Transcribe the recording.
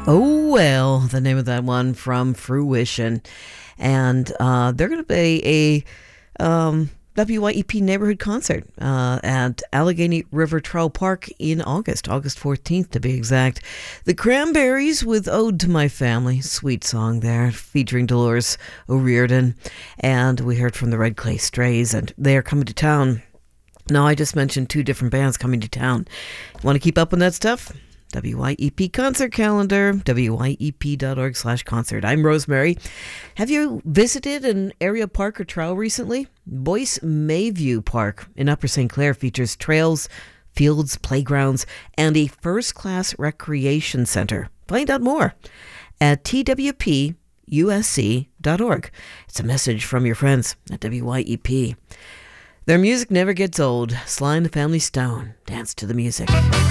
Oh, well, the name of that one from Fruition. And they're going to play a WYEP neighborhood concert at Allegheny River Trail Park in August 14th to be exact. The Cranberries with Ode to My Family, sweet song there, featuring Dolores O'Riordan. And we heard from the Red Clay Strays, and they are coming to town. Now, I just mentioned two different bands coming to town. Want to keep up on that stuff? WYEP concert calendar, wyep.org/concert. I'm Rosemary. Have you visited an area park or trail recently? Boyce Mayview Park in Upper St. Clair features trails, fields, playgrounds, and a first-class recreation center. Find out more at twpusc.org. It's a message from your friends at WYEP. Their music never gets old. Sly and the Family Stone. Dance to the music.